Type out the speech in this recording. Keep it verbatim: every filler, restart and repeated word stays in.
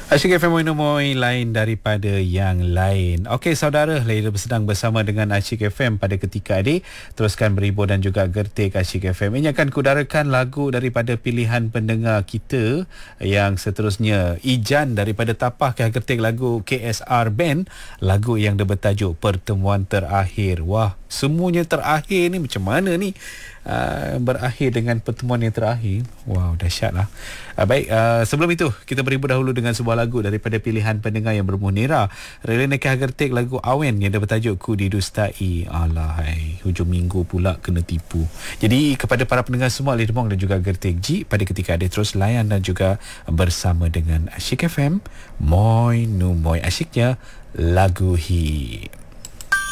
Asyik F M Moin Moin, lain daripada yang lain. Okey saudara, Laila bersedang bersama dengan Asyik F M pada ketika ini. Teruskan berhibur dan juga gertik Asyik F M. Ini akan kudarakan lagu daripada pilihan pendengar kita yang seterusnya. Ijan daripada Tapah ke gertik lagu K S R Band, lagu yang dia bertajuk Pertemuan Terakhir. Wah, semuanya terakhir ni macam mana ni? Uh, berakhir dengan pertemuan yang terakhir. Wow, dahsyatlah. Uh, baik, uh, sebelum itu kita berhibur dahulu dengan sebuah lagu daripada pilihan pendengar yang bermunira. Rela Nekah gertik lagu Awen yang dia bertajuk Ku Didustai. Alahai, hujung minggu pula kena tipu. Jadi kepada para pendengar semua Lidmong dan juga gertik Ji, pada ketika ada terus layan dan juga bersama dengan Asyik F M. Moi nu moi, asyiknya lagu hi.